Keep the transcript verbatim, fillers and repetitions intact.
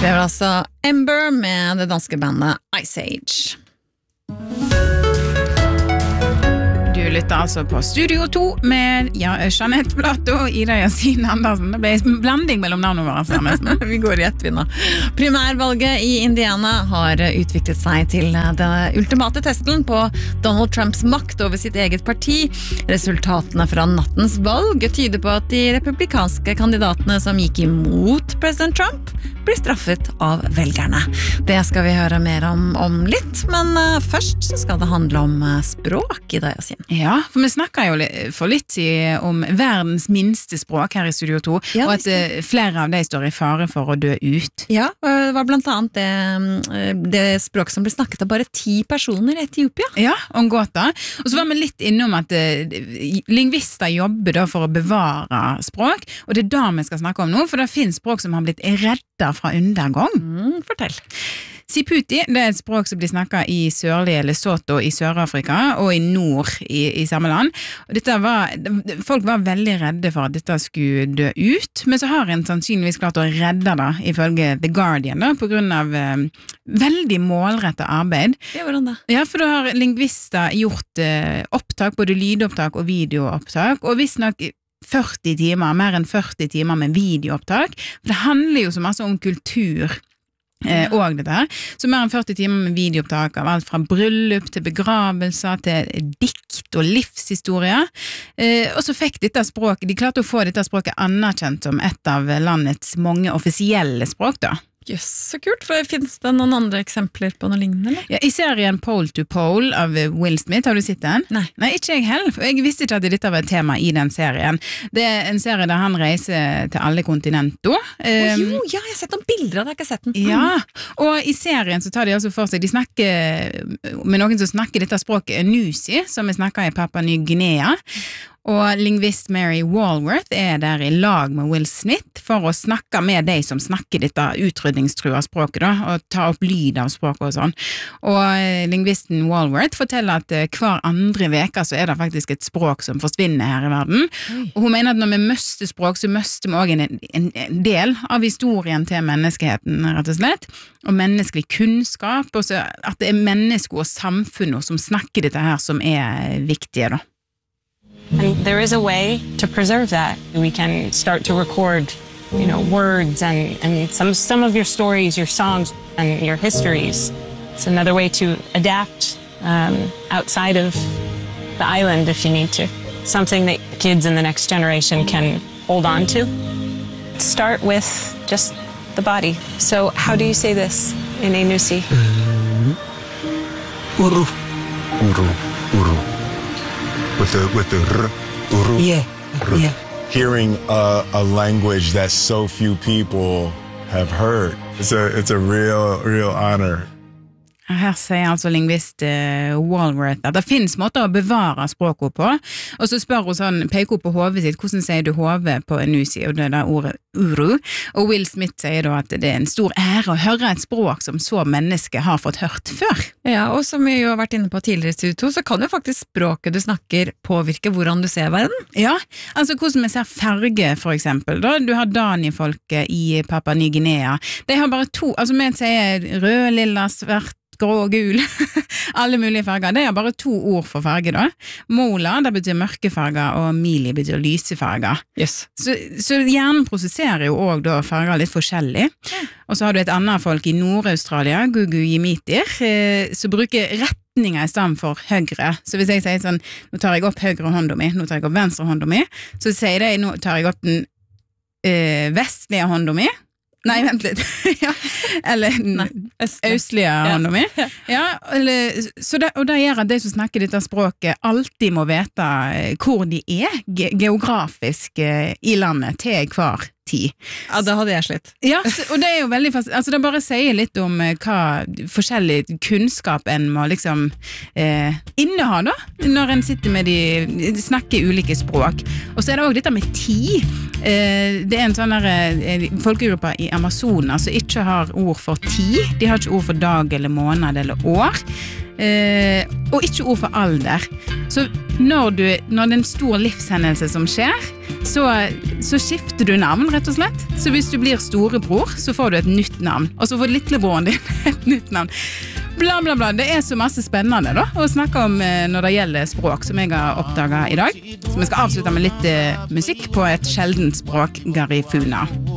Det var altså Ember med det danske bandet Ice Age. Du lytter altså på Studio to med ja, Jeanette Plato og Ida Yasin Andersen. Det ble en blanding mellom navnene våre nesten. Vi går i ett vinna. Primærvalget i Indiana har utviklet seg til den ultimate testen på Donald Trumps makt over sitt eget parti. Resultatene fra nattens valg tyder på at de republikanske kandidatene som gikk imot president Trump blir straffet av velgerne. Det skal vi høre mer om om litt, men uh, først så skal det handle om uh, språk i dag, Yasin. Ja, for vi snakker jo for litt om verdens minste språk her i Studio to, ja, og at uh, flere av de står i fare for å dø ut. Ja, det var blant annet det, det språk som ble snakket av bare ti personer i Etiopia. Ja, Ngota. Og så var vi litt innom at uh, lingvister jobber da for å bevare språk, og det er da vi skal snakke om nå, for det finnes språk som har blitt redda fra undergang. Mm, fortell. Siputi, det er et språk som blir snakket i sørlige Lesotho i Sør-Afrika og i nord i, i samme land. Og dette var, folk var veldig redde for at dette skulle dø ut, men så har en sannsynligvis klart å redde det, ifølge The Guardian, da, på grunn av eh, veldig målrettet arbeid. Ja, hvordan da? Ja, for da har lingvister gjort eh, opptak, både lydopptak og videoopptak, og hvis nok førti timer, mer enn førti timer med videoopptak, for det handler jo så masse om kultur eh, og det der, så mer enn førti timer med videoopptak av alt fra bryllup til begravelser til dikt og livshistorie, eh, og så fikk dette språket, de klarte å få dette språket anerkjent som et av landets mange offisielle språk da. Jøss, så kult, for finnes det noen andre eksempler på noe lignende, eller? Ja, i serien Pole to Pole av Will Smith, har du sett den? Nei. Nei, ikke jeg heller, for jeg visste ikke at dette var et tema i den serien. Det er en serie der han reiser til alle kontinenter. Å jo, ja, jeg har sett noen bilder av det, jeg har ikke sett den. Ja, og i serien så tar de altså for seg, de snakker med noen som snakker dette språket Nusi, som vi snakker i Papua Ny Guinea, og lingvist Mary Walworth er der i lag med Will Smith for å snakke med de som snakker dette utrydningstrua språket da, og ta opp lyd av språket og sånn. Og lingvisten Walworth forteller at hver andre veka så er det faktisk et språk som forsvinner her i verden. Oi. Og hun mener at når vi mister språk, så mister vi også en, en, en del av historien til menneskeheten, rett og slett, og menneskelig kunnskap, og så at det er mennesker og samfunn som snakker dette her som er viktige da. And there is a way to preserve that. We can start to record, you know, words and, and some, some of your stories, your songs, and your histories. It's another way to adapt um, outside of the island if you need to. Something that kids in the next generation can hold on to. Start with just the body. So how do you say this in Enusi? Um, uru. Uru. Uru. With the with the r, uru, yeah, r. yeah. Hearing a, a language that so few people have heard, it's a it's a real real honor. Her sier altså lingvist uh, Walworth at det finnes måter å bevare språket på, og så spør hun sånn, peker hun på hodet sitt, hvordan sier du hodet på Enusi, og det der ordet uru, og Will Smith sier da at det er en stor ære å høre et språk som så mennesker har fått hørt før. Ja, og som vi jo har vært inne på tidligere i Studio to, så kan jo faktisk språket du snakker påvirke hvordan du ser verden. Ja, altså hvordan vi ser farge for eksempel, da. Du har Dani-folket i Papua Ny Guinea, de har bare to, altså vi sier rød, lilla, svart, grå og gul, alle mulige farger. Det er bare to ord for farge da. Mola, det betyr mørkefarger, og mili betyr lysefarger. Yes. Så, så hjernen prosesserer jo også da farger litt forskjellig. Ja. Og så har du et annet folk i Nord-Australia, Gugu Yimitir, eh, som bruker retninger i stedet for høyre. Så hvis jeg sier sånn, nå tar jeg opp høyre hånda mi, nå tar jeg opp venstre hånda mi, så sier de, nå tar jeg opp den eh, vestlige hånda mi, Nei, vent litt. ja. Eller den østlige hånda mi. Ja, eller, så det, og det gjør at de som snakker dette språket alltid må vite hvor de er ge- geografisk i landet til hver tid. Ja, det hadde jeg slitt. Ja, og det er jo veldig fast, altså det bare sier litt om hva forskjellig kunnskap en må liksom eh, inneha da, når en sitter med de, snakker ulike språk. Og så er det også dette med tid. Eh, det er en sånn der eh, folkegruppe i Amazonas som ikke har ord for tid. De har ikke ord for dag eller måned eller år. Eh, og ikke ord for alder. Så når, du, når det er en stor livshendelse som skjer, så, så skifter du navn, rett og slett. Så hvis du blir storebror, så får du et nytt navn. Og så får lillebroren din et nytt navn. Bla, bla, bla. Det er så masse spennende da, å snakke om når det gjelder språk, som jeg har oppdaget i dag. Så vi skal avslutte med litt eh, musikk på et sjeldent språk, Garifuna.